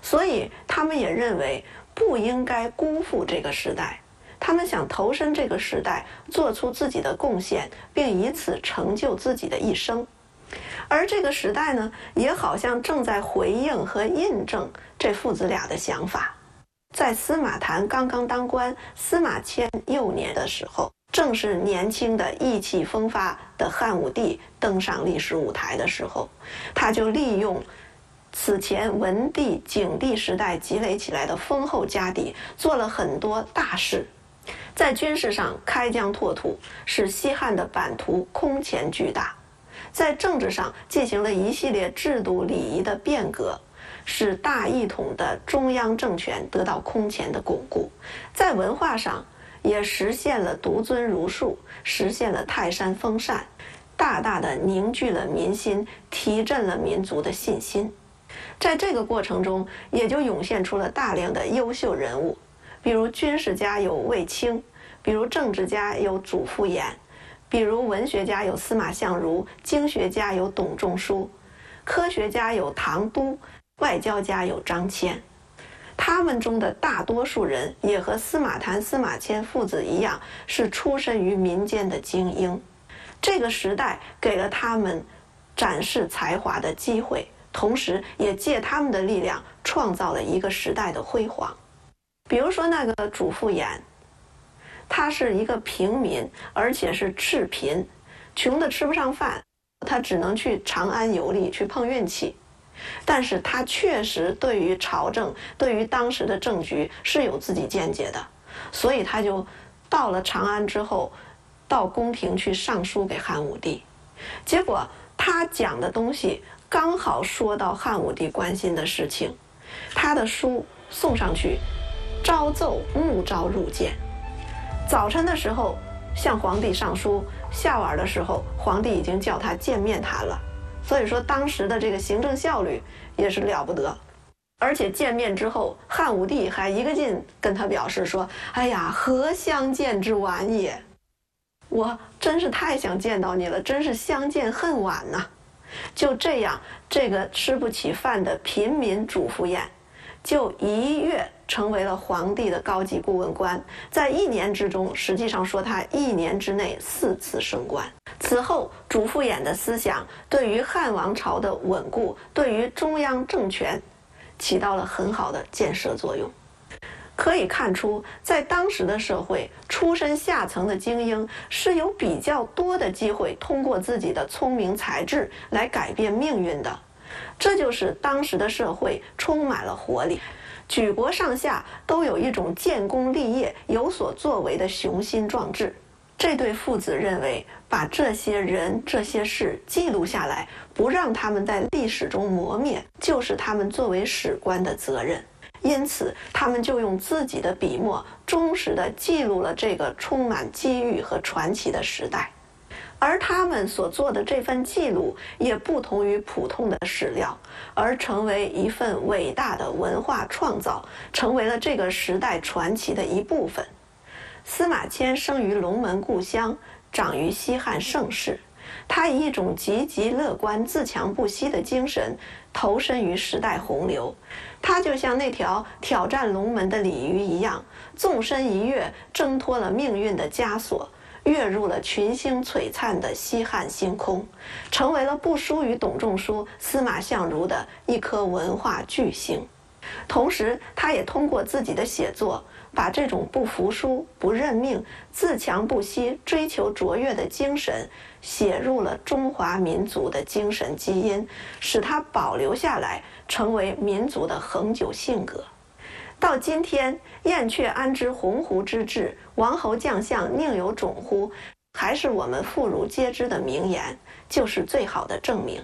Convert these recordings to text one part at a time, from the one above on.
所以他们也认为不应该辜负这个时代，他们想投身这个时代，做出自己的贡献，并以此成就自己的一生。而这个时代呢，也好像正在回应和印证这父子俩的想法。在司马谈刚刚当官，司马迁幼年的时候，正是年轻的意气风发的汉武帝登上历史舞台的时候，他就利用此前文帝、景帝时代积累起来的丰厚家底，做了很多大事。在军事上开疆拓土，使西汉的版图空前巨大；在政治上进行了一系列制度礼仪的变革，使大一统的中央政权得到空前的巩固；在文化上也实现了独尊儒术，实现了泰山封禅，大大的凝聚了民心，提振了民族的信心。在这个过程中，也就涌现出了大量的优秀人物，比如军事家有卫青，比如政治家有祖父衍，比如文学家有司马相如，经学家有董仲舒，科学家有唐都，外交家有张骞。他们中的大多数人也和司马谈、司马迁父子一样，是出身于民间的精英。这个时代给了他们展示才华的机会，同时也借他们的力量创造了一个时代的辉煌。比如说那个祖父衍，他是一个平民，而且是赤贫，穷得吃不上饭，他只能去长安游历，去碰运气。但是他确实对于朝政，对于当时的政局是有自己见解的，所以他就到了长安之后，到宫廷去上书给汉武帝。结果他讲的东西刚好说到汉武帝关心的事情，他的书送上去，朝奏暮召入见。早晨的时候向皇帝上书，下晚的时候皇帝已经叫他见面谈了。所以说当时的这个行政效率也是了不得。而且见面之后，汉武帝还一个劲跟他表示说，哎呀，何相见之晚也，我真是太想见到你了，真是相见恨晚呐。就这样，这个吃不起饭的平民主父衍就一跃成为了皇帝的高级顾问官，在1年之中，实际上说他1年之内4次升官。此后，主父衍的思想对于汉王朝的稳固，对于中央政权起到了很好的建设作用。可以看出，在当时的社会，出身下层的精英是有比较多的机会通过自己的聪明才智来改变命运的。这就是当时的社会充满了活力，举国上下都有一种建功立业、有所作为的雄心壮志。这对父子认为，把这些人、这些事记录下来，不让他们在历史中磨灭，就是他们作为史官的责任。因此，他们就用自己的笔墨，忠实地记录了这个充满机遇和传奇的时代。而他们所做的这份记录，也不同于普通的史料，而成为一份伟大的文化创造，成为了这个时代传奇的一部分。司马迁生于龙门故乡，长于西汉盛世，他以一种积极乐观、自强不息的精神投身于时代洪流。他就像那条挑战龙门的鲤鱼一样，纵身一跃，挣脱了命运的枷锁，跃入了群星璀璨的西汉星空，成为了不输于董仲舒、司马相如的一颗文化巨星。同时，他也通过自己的写作，把这种不服输、不认命、自强不息、追求卓越的精神写入了中华民族的精神基因，使它保留下来，成为民族的恒久性格。到今天，燕雀安知鸿鹄之志，王侯将相宁有种乎，还是我们妇孺皆知的名言，就是最好的证明。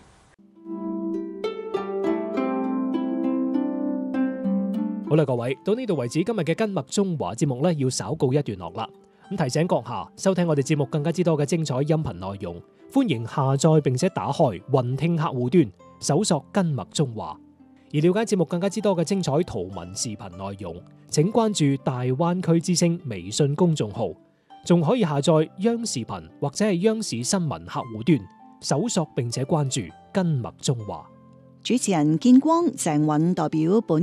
好啦，各位，到呢度為止，今日嘅根脈中華節目呢要稍告一段落啦。咁提醒閣下收聽我哋節目更加之多嘅精彩音頻內容，歡迎下載並且打開雲聽客戶端，搜索根脈中華。而了解節目更加之多嘅精彩圖文視頻內容，請關注大灣區之聲微信公眾號，仲可以下載央視頻或者係央視新聞客戶端，搜索並且關注根脈中華。 主持人建光、鄭允代表本